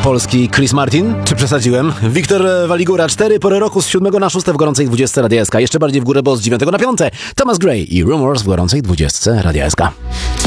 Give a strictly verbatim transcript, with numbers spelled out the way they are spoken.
polski Chris Martin? Czy przesadziłem? Wiktor Waligura, cztery pory roku z siódmego na szóste w gorącej dwudziestce Radia S K. Jeszcze bardziej w górę, bo z dziewiątego na piąte Thomas Gray i Rumors w gorącej dwudziestce Radia S K.